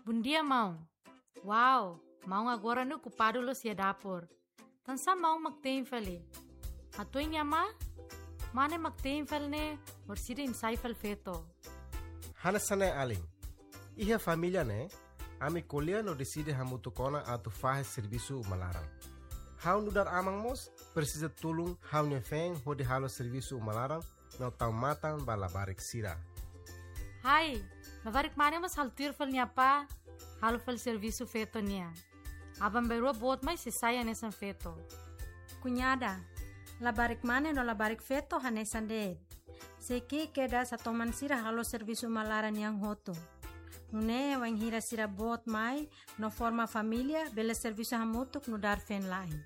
Bom dia, mão. Uau, mão agora no ocupado lo sia dapur. Tansa mão magteenfali. Atoy niya ma? Mane magteenfal ne, orsida imsaifal feto. Hanasane aling. Iha família né? Ami colher no decide hamutukona atu faz serviço malarang. Hau nudar amang mos precisa tulung hau nefeng hodi halo serviço malarang no tau matang balabarik sira. Hai, navarik mane mas haltir fal niya pa, halo fal serviço feto niya. Abang berua bot mai sisaya nesan feto. Cunhada, labarik mane no labarik feto hanesan de. Seki keda sa toman sira halo serviço malaran yang hoto. Nune wang hira sira bot mai no forma família bela serviço hamutuk no dar fen lain.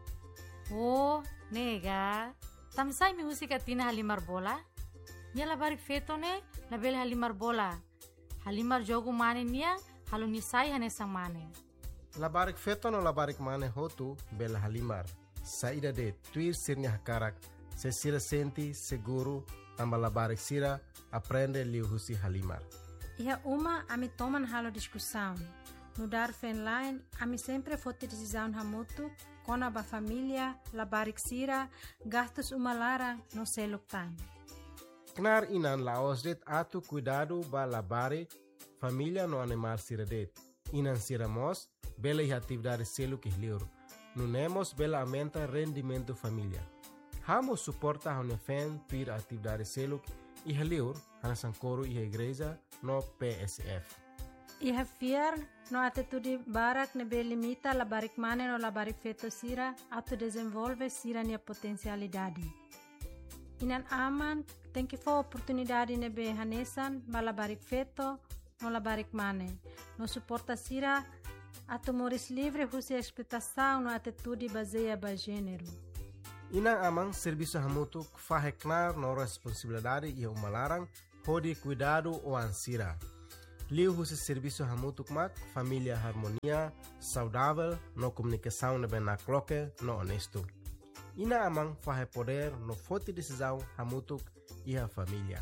Oh, nega. Tamsay mi musika tina halimar bola? Nya labarik feto ne, label halimar bola. Halimar jogo mane niya, halo nisay hanesang mane. Labarik feto no labarik mane hotu bela halimar. Saída de tuir sirnya hakarak, se sira senti seguro tamba labarik sira aprende liu husi halimar. Iha uma ami toman halo discussão. No dar fen line, ami sempre fote decisão hamutuk, kona ba família, labarik sira, gastos umalara no seluk time. Knar inan laos det atu cuidado ba labare família no animal sira det. Inan sira mos, bela iha atividade seluk ihliur. Nunemos bela aumenta rendimento família. Hamo suporta hone fen tuir atividade seluk ihliur hanasan coro iha igreja no PSF. Iha fiar no atitude barak nebe limita labarik mane no labarik feto sira atu desenvolve sira nia potencialidade. Inan aman tem que for oportunidade nebe hanesan ba labarik feto no labarik mane. No suporta sira atu moris livre husi expectação no atitude baseia ba gênero. Inang amang serviço hamutuk faheknar no responsabilidade e umalarang hodi cuidado o ansira. Liu husi serviço hamutuk mak família harmonia, saudável, no comunicação nebe na cloque, no honesto. Ina amang fahe poder no forte decisão hamutuk e a família.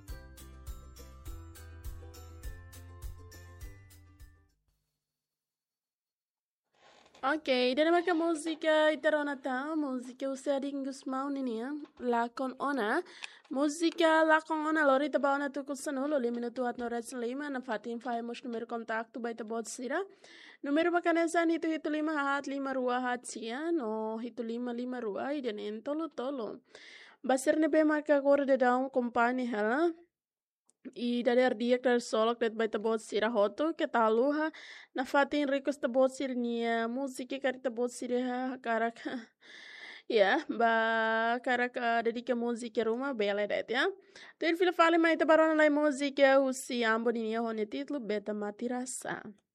Ok, dari maka música itaronata, música usaring gusmau ninia, lakon ona, música lakon ona lorita bauna tu kusanulo, liminutu at noras lima, na fatin fahemos número contacto baita bot sira, número makanesan hito lima hat lima rua hat sia, no hito lima rua, idanen tolo. Basir nebe marka kore de daun kompani hala, e dader dia klar solok det baita bot sira hoto ke taluha na fatin ricos ta bot sir nia musiki karita bot sira karak ya ba karak dedika musiki ruma bela det ya ter fila fale mai ta barona lai musiki husi ambo nia hone titlo beta matirasa.